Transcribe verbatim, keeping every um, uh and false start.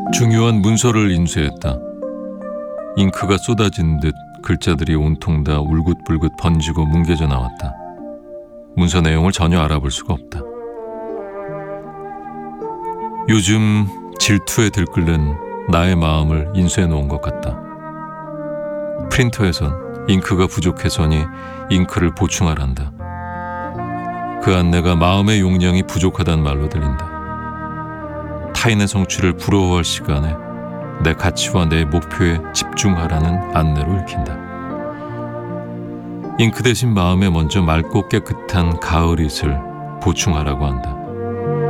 중요한 문서를 인쇄했다. 잉크가 쏟아진 듯 글자들이 온통 다 울긋불긋 번지고 뭉개져 나왔다. 문서 내용을 전혀 알아볼 수가 없다. 요즘 질투에 들끓는 나의 마음을 인쇄해 놓은 것 같다. 프린터에선 잉크가 부족해서니 잉크를 보충하란다. 그 안내가 마음의 용량이 부족하다는 말로 들린다. 타인의 성취를 부러워할 시간에 내 가치와 내 목표에 집중하라는 안내로 읽힌다. 잉크 대신 마음에 먼저 맑고 깨끗한 가을잇을 보충하라고 한다.